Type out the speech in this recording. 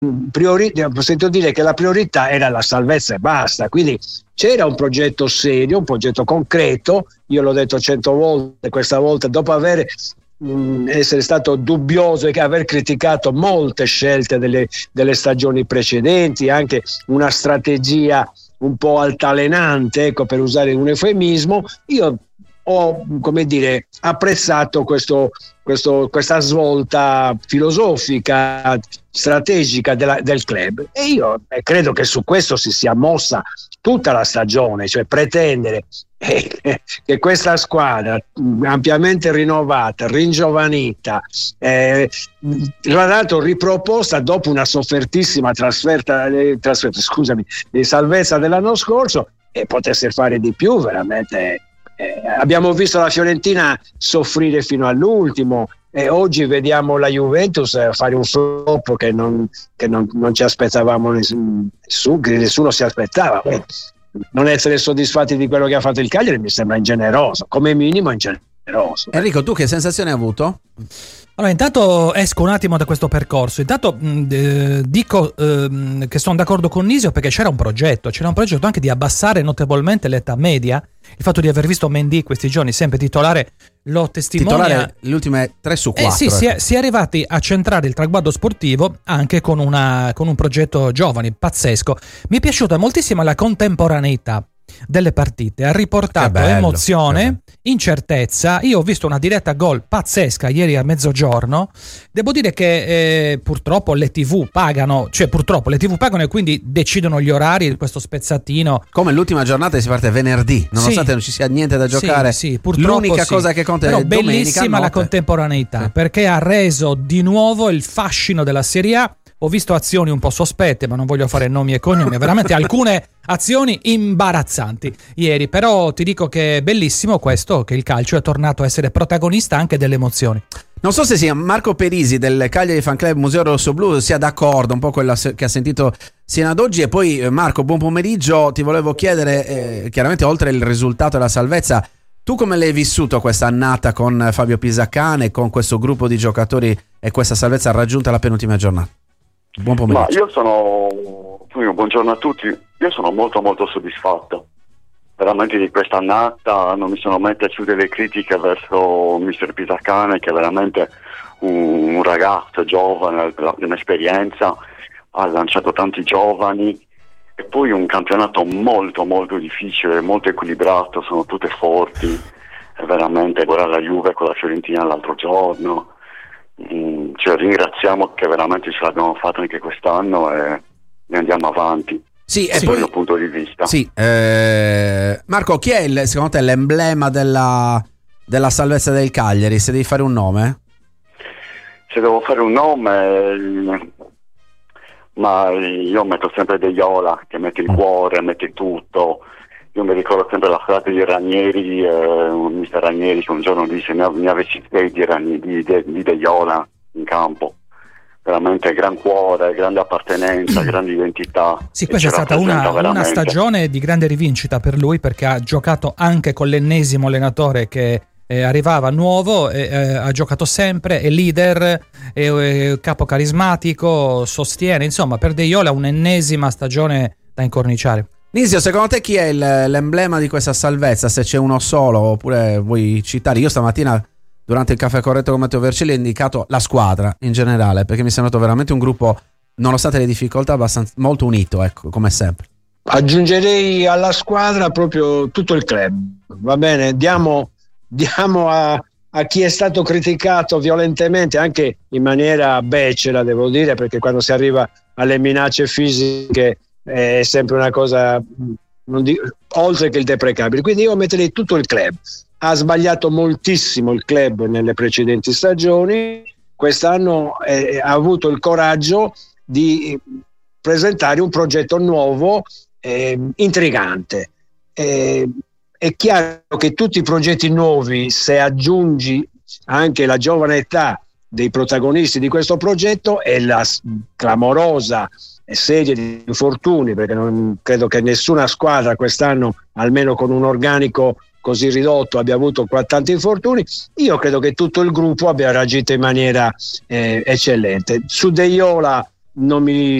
ho sentito dire che la priorità era la salvezza e basta, quindi c'era un progetto serio, un progetto concreto. Io l'ho detto 100 volte, questa volta dopo essere stato dubbioso e aver criticato molte scelte delle stagioni precedenti, anche una strategia un po' altalenante, ecco, per usare un eufemismo. Io ho, come dire, apprezzato questa svolta filosofica, strategica del club, e io credo che su questo si sia mossa tutta la stagione, cioè pretendere che questa squadra ampiamente rinnovata, ringiovanita, tra l'altro riproposta dopo una soffertissima trasferta, di salvezza dell'anno scorso, e potesse fare di più, veramente. Abbiamo visto la Fiorentina soffrire fino all'ultimo, e oggi vediamo la Juventus fare un flop che non ci aspettavamo, nessuno si aspettava. Non essere soddisfatti di quello che ha fatto il Cagliari mi sembra ingeneroso, come minimo ingeneroso. Enrico, tu che sensazione hai avuto? Allora, intanto esco un attimo da questo percorso. Intanto dico che sono d'accordo con Nisio, perché c'era un progetto anche di abbassare notevolmente l'età media. Il fatto di aver visto Mendy questi giorni sempre titolare lo testimonia. Titolare le ultime 3 su 4. Sì, si è arrivati a centrare il traguardo sportivo anche con un progetto giovane pazzesco. Mi è piaciuta moltissimo la contemporaneità delle partite, ha riportato emozione, incertezza. Io ho visto una diretta gol pazzesca ieri a mezzogiorno. Devo dire che purtroppo le TV pagano e quindi decidono gli orari di questo spezzatino. Come l'ultima giornata si parte venerdì, nonostante non ci sia niente da giocare. Sì, purtroppo l'unica cosa che conta è domenica notte. Bellissima la contemporaneità, perché ha reso di nuovo il fascino della Serie A. Ho visto azioni un po' sospette, ma non voglio fare nomi e cognomi, veramente alcune azioni imbarazzanti ieri, però ti dico che è bellissimo questo, che il calcio è tornato a essere protagonista anche delle emozioni. Non so se sia Marco Perisi del Cagliari Fan Club Museo Rossoblu sia d'accordo un po' quello che ha sentito sino ad oggi. E poi Marco, buon pomeriggio, ti volevo chiedere, chiaramente oltre il risultato e la salvezza, tu come l'hai vissuto questa annata con Fabio Pisacane, con questo gruppo di giocatori e questa salvezza raggiunta alla penultima giornata? Buon pomeriggio. Buongiorno a tutti. Io sono molto molto soddisfatto veramente di questa annata. Non mi sono mai piaciute le critiche verso Mister Pisacane, che è veramente un ragazzo giovane, la prima esperienza, ha lanciato tanti giovani, e poi un campionato molto molto difficile, molto equilibrato, sono tutte forti, è veramente guardare la Juve con la Fiorentina l'altro giorno. Cioè, ringraziamo che veramente ce l'abbiamo fatto anche quest'anno e ne andiamo avanti. Sì, dal mio punto di vista. Sì, Marco, chi è secondo te l'emblema della salvezza del Cagliari? Se devi fare un nome? Se devo fare un nome, ma io metto sempre De Jola, che mette il cuore, mette tutto. Io mi ricordo sempre la frase di Ranieri, mister Ranieri, che un giorno disse: ne avessi 6 di De Jola in campo. Veramente gran cuore, grande appartenenza, grande identità. Sì, questa è stata una stagione di grande rivincita per lui, perché ha giocato anche con l'ennesimo allenatore che arrivava nuovo, ha giocato sempre, è leader, è capo carismatico, sostiene, insomma, per De Jola un'ennesima stagione da incorniciare. Nisio, secondo te chi è l'emblema di questa salvezza? Se c'è uno solo, oppure vuoi citare? Io stamattina durante il caffè corretto con Matteo Vercelli ho indicato la squadra in generale, perché mi è sembrato veramente un gruppo, nonostante le difficoltà, abbastanza molto unito, ecco, come sempre. Aggiungerei alla squadra proprio tutto il club, va bene? Diamo a chi è stato criticato violentemente, anche in maniera becera, devo dire, perché quando si arriva alle minacce fisiche è sempre una cosa oltre che il deprecabile. Quindi io metterei tutto il club. Ha sbagliato moltissimo il club nelle precedenti stagioni, quest'anno ha avuto il coraggio di presentare un progetto nuovo, intrigante. È chiaro che tutti i progetti nuovi, se aggiungi anche la giovane età dei protagonisti di questo progetto e la clamorosa serie di infortuni, perché non credo che nessuna squadra quest'anno, almeno con un organico così ridotto, abbia avuto tanti infortuni, io credo che tutto il gruppo abbia reagito in maniera eccellente. Su De Jola non mi